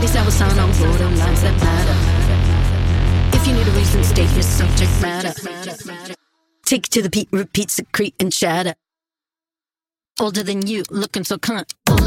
Ladies, I will sign on borderlines that matter. If you need a reason, state your subject matter. Take it to the beat, repeat, secrete, and shatter. Older than you, looking so cunt.